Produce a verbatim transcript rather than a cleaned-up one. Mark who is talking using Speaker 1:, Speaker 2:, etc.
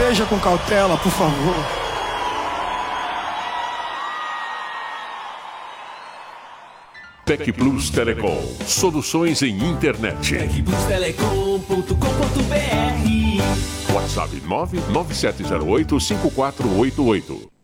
Speaker 1: Dirija com cautela, por favor.
Speaker 2: Tec Plus Telecom. Soluções em internet.
Speaker 3: tec plus telecom ponto com ponto br.
Speaker 2: WhatsApp nove nove sete zero oito cinco quatro oito oito.